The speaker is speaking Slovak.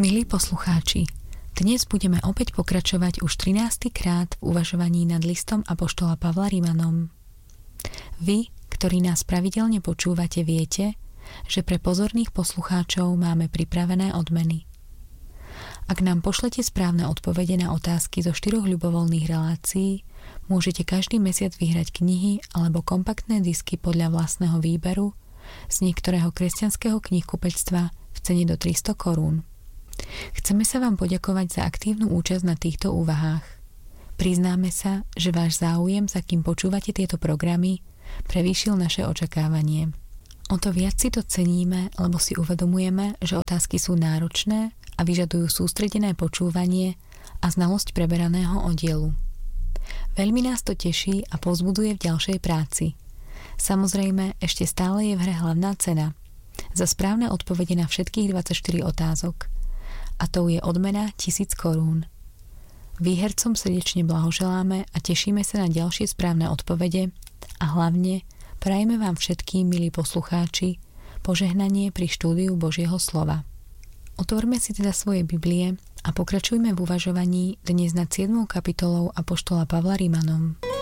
Milí poslucháči, dnes budeme opäť pokračovať už 13. krát v uvažovaní nad listom apoštola Pavla Rimanom. Vy, ktorí nás pravidelne počúvate, viete, že pre pozorných poslucháčov máme pripravené odmeny. Ak nám pošlete správne odpovede na otázky zo 4 ľubovoľných relácií, môžete každý mesiac vyhrať knihy alebo kompaktné disky podľa vlastného výberu z niektorého kresťanského knihkupectva v cene do 300 korún. Chceme sa vám poďakovať za aktívnu účasť na týchto úvahách. Priznáme sa, že váš záujem, za kým počúvate tieto programy, prevýšil naše očakávanie. O to viac si to ceníme, lebo si uvedomujeme, že otázky sú náročné a vyžadujú sústredené počúvanie a znalosť preberaného oddielu. Veľmi nás to teší a povzbuduje v ďalšej práci. Samozrejme, ešte stále je v hre hlavná cena za správne odpovede na všetkých 24 otázok. A tou je odmena 1000 korún. Výhercom srdečne blahoželáme a tešíme sa na ďalšie správne odpovede a hlavne prajeme vám všetkým, milí poslucháči, požehnanie pri štúdiu Božieho slova. Otvorme si teda svoje Biblie a pokračujme v uvažovaní dnes nad 7. kapitolou apoštola Pavla Rimanom.